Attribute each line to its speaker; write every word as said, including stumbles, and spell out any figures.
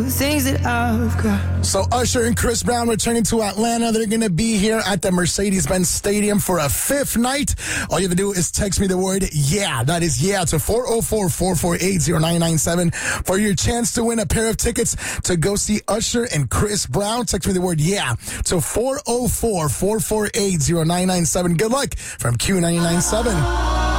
Speaker 1: Things that I've got.
Speaker 2: So Usher and Chris Brown returning to Atlanta. They're going to be here at the Mercedes-Benz Stadium for a fifth night. All you have to do is text me the word yeah. That is yeah to four oh four, four four eight, oh nine nine seven for your chance to win a pair of tickets to go see Usher and Chris Brown. Text me the word yeah to four oh four, four four eight, oh nine nine seven. Good luck from Q ninety-nine point seven.